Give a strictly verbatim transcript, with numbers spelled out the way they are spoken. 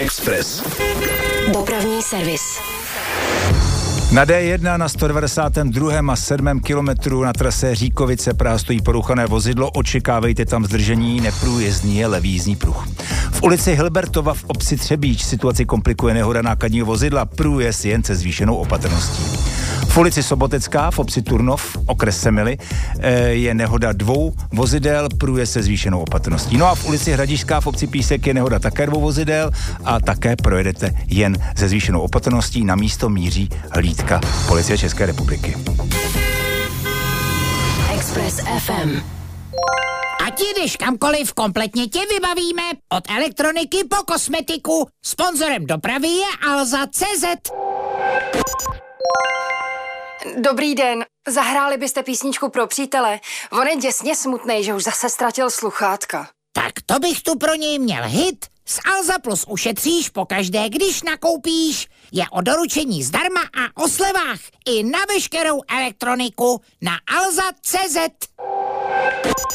Express. Dopravní servis. Na D jedna na sto devadesátém druhém a sedmém kilometru na trase Říkovice Praha stojí porouchané vozidlo, očekávejte tam zdržení, neprůjezdný je levý jízdní pruh. V ulici Hilbertova v obci Třebíč situaci komplikuje nehoda nákladního vozidla, průjezd jen se zvýšenou opatrností. V ulici Sobotecká v obci Turnov, okres Semily, je nehoda dvou vozidel, průjezd se zvýšenou opatrností. No a v ulici Hradišťská v obci Písek je nehoda také dvou vozidel a také projedete jen se zvýšenou opatrností. Na místo míří hlídka Policie České republiky. Express F M. Ať jdeš kamkoliv, kompletně tě vybavíme. Od elektroniky po kosmetiku. Sponzorem dopravy je Alza tečka cé zet. Dobrý den, zahráli byste písničku pro přítele? On je děsně smutnej, že už zase ztratil sluchátka. Tak to bych tu pro něj měl hit. S Alza Plus ušetříš pokaždé, když nakoupíš. Je o doručení zdarma a o slevách i na veškerou elektroniku na alza tečka cé zet.